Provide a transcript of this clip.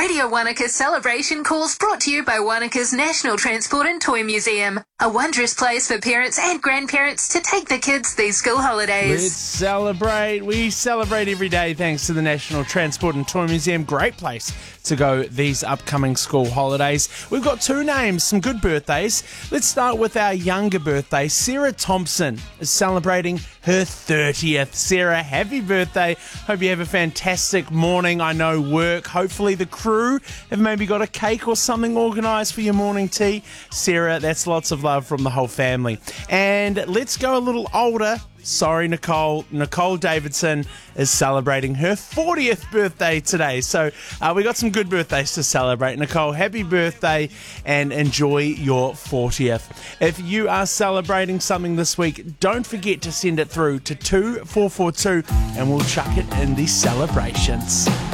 Radio Wanaka's celebration calls brought to you by Wanaka's National Transport and Toy Museum, a wondrous place for parents and grandparents to take their kids these school holidays. Let's celebrate. We celebrate every day thanks to the National Transport and Toy Museum. Great place to go these upcoming school holidays. We've got two names, some good birthdays. Let's start with our younger birthday. Sarah Thompson is celebrating her 30th. Sarah, happy birthday. Hope you have a fantastic morning. I know work. Hopefully the crew have maybe got a cake or something organised for your morning tea. Sarah, that's lots of love from the whole family. And let's go a little older. Sorry, Nicole. Nicole Davidson is celebrating her 40th birthday today. So we got some good birthdays to celebrate. Nicole, happy birthday and enjoy your 40th. If you are celebrating something this week, don't forget to send it through to 2442 and we'll chuck it in the celebrations.